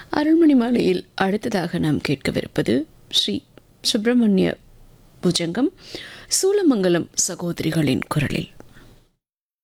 அருள்மணி மாலையில் அடுத்ததாக நாம் கேட்கவிருப்பது ஸ்ரீ சுப்பிரமணிய புஜங்கம் சூலமங்கலம் சகோதரிகளின் குரலில்.